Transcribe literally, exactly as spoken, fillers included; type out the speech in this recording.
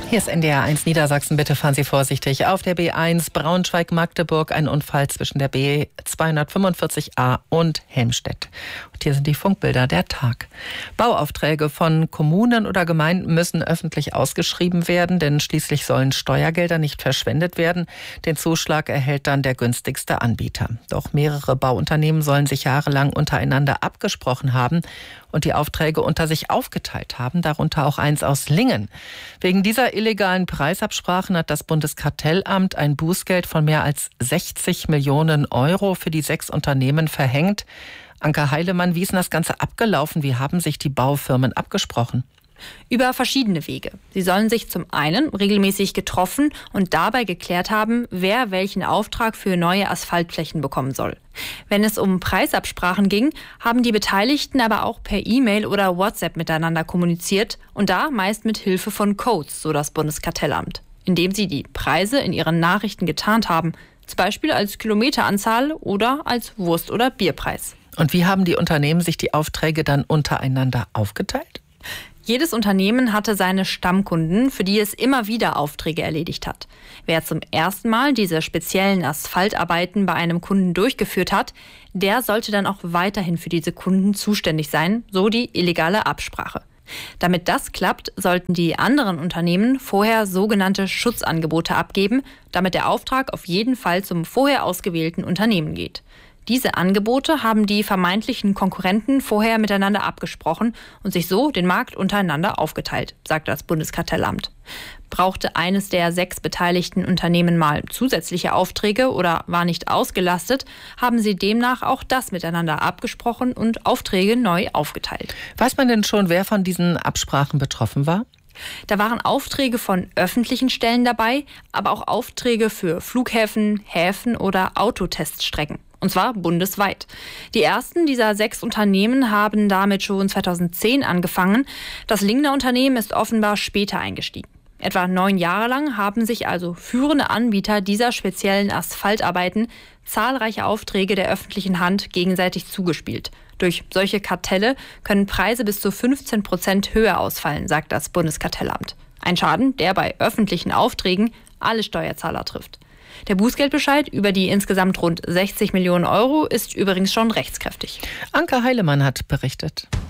Hier ist N D R eins Niedersachsen. Bitte fahren Sie vorsichtig. Auf der B eins Braunschweig-Magdeburg ein Unfall zwischen der B zweihundertfünfundvierzig a und Helmstedt. Und hier sind die Funkbilder der Tag. Bauaufträge von Kommunen oder Gemeinden müssen öffentlich ausgeschrieben werden, denn schließlich sollen Steuergelder nicht verschwendet werden. Den Zuschlag erhält dann der günstigste Anbieter. Doch mehrere Bauunternehmen sollen sich jahrelang untereinander abgesprochen haben und die Aufträge unter sich aufgeteilt haben, darunter auch eins aus Lingen. Wegen dieser illegalen Preisabsprachen hat das Bundeskartellamt ein Bußgeld von mehr als sechzig Millionen Euro für die sechs Unternehmen verhängt. Anke Heilemann, wie ist denn das Ganze abgelaufen? Wie haben sich die Baufirmen abgesprochen? Über verschiedene Wege. Sie sollen sich zum einen regelmäßig getroffen und dabei geklärt haben, wer welchen Auftrag für neue Asphaltflächen bekommen soll. Wenn es um Preisabsprachen ging, haben die Beteiligten aber auch per E-Mail oder WhatsApp miteinander kommuniziert und da meist mit Hilfe von Codes, so das Bundeskartellamt, indem sie die Preise in ihren Nachrichten getarnt haben, zum Beispiel als Kilometeranzahl oder als Wurst- oder Bierpreis. Und wie haben die Unternehmen sich die Aufträge dann untereinander aufgeteilt? Jedes Unternehmen hatte seine Stammkunden, für die es immer wieder Aufträge erledigt hat. Wer zum ersten Mal diese speziellen Asphaltarbeiten bei einem Kunden durchgeführt hat, der sollte dann auch weiterhin für diese Kunden zuständig sein, so die illegale Absprache. Damit das klappt, sollten die anderen Unternehmen vorher sogenannte Schutzangebote abgeben, damit der Auftrag auf jeden Fall zum vorher ausgewählten Unternehmen geht. Diese Angebote haben die vermeintlichen Konkurrenten vorher miteinander abgesprochen und sich so den Markt untereinander aufgeteilt, sagt das Bundeskartellamt. Brauchte eines der sechs beteiligten Unternehmen mal zusätzliche Aufträge oder war nicht ausgelastet, haben sie demnach auch das miteinander abgesprochen und Aufträge neu aufgeteilt. Weiß man denn schon, wer von diesen Absprachen betroffen war? Da waren Aufträge von öffentlichen Stellen dabei, aber auch Aufträge für Flughäfen, Häfen oder Autoteststrecken. Und zwar bundesweit. Die ersten dieser sechs Unternehmen haben damit schon zweitausendzehn angefangen. Das Lingener Unternehmen ist offenbar später eingestiegen. Etwa neun Jahre lang haben sich also führende Anbieter dieser speziellen Asphaltarbeiten zahlreiche Aufträge der öffentlichen Hand gegenseitig zugespielt. Durch solche Kartelle können Preise bis zu fünfzehn Prozent höher ausfallen, sagt das Bundeskartellamt. Ein Schaden, der bei öffentlichen Aufträgen alle Steuerzahler trifft. Der Bußgeldbescheid über die insgesamt rund sechzig Millionen Euro ist übrigens schon rechtskräftig. Anke Heilemann hat berichtet.